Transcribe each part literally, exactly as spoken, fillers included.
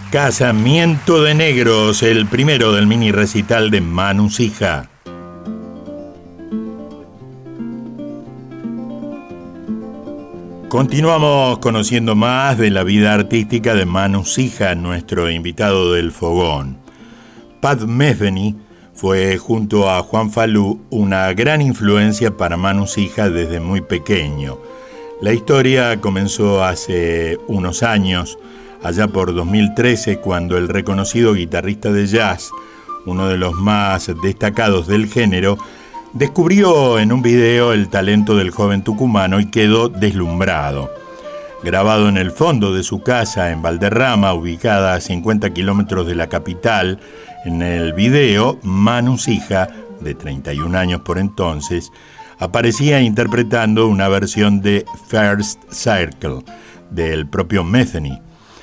Casamiento de Negros, el primero del mini recital de Manu Sija. Continuamos conociendo más de la vida artística de Manu Sija, nuestro invitado del fogón. Pat Metheny fue, junto a Juan Falú, una gran influencia para Manu Sija desde muy pequeño. La historia comenzó hace unos años, allá por dos mil trece, cuando el reconocido guitarrista de jazz, uno de los más destacados del género, descubrió en un video el talento del joven tucumano y quedó deslumbrado. Grabado en el fondo de su casa en Valderrama, ubicada a cincuenta kilómetros de la capital, en el video, Manu Sija, de treinta y un años por entonces, aparecía interpretando una versión de First Circle del propio Metheny,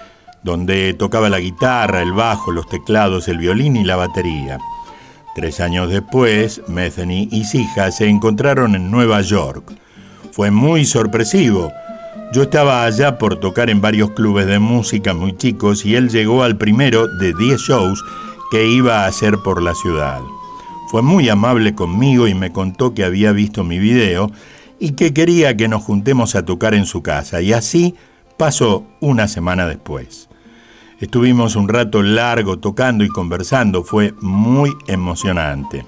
donde tocaba la guitarra, el bajo, los teclados, el violín y la batería. Tres años después, Metheny y Sija se encontraron en Nueva York. Fue muy sorpresivo. Yo estaba allá por tocar en varios clubes de música muy chicos y él llegó al primero de diez shows que iba a hacer por la ciudad. Fue muy amable conmigo y me contó que había visto mi video y que quería que nos juntemos a tocar en su casa. Y así pasó una semana después. Estuvimos un rato largo tocando y conversando, fue muy emocionante.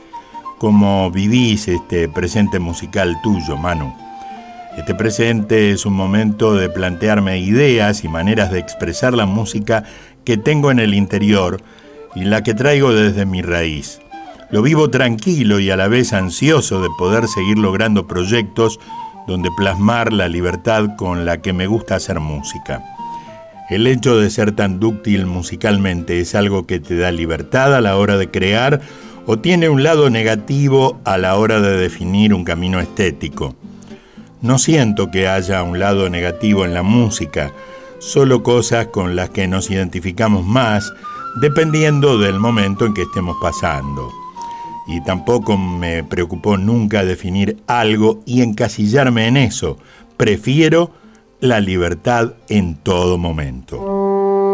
¿Cómo vivís este presente musical tuyo, Manu? Este presente es un momento de plantearme ideas y maneras de expresar la música que tengo en el interior y la que traigo desde mi raíz. Lo vivo tranquilo y a la vez ansioso de poder seguir logrando proyectos donde plasmar la libertad con la que me gusta hacer música. El hecho de ser tan dúctil musicalmente es algo que te da libertad a la hora de crear o tiene un lado negativo a la hora de definir un camino estético. No siento que haya un lado negativo en la música, solo cosas con las que nos identificamos más dependiendo del momento en que estemos pasando. Y tampoco me preocupó nunca definir algo y encasillarme en eso. Prefiero la libertad en todo momento.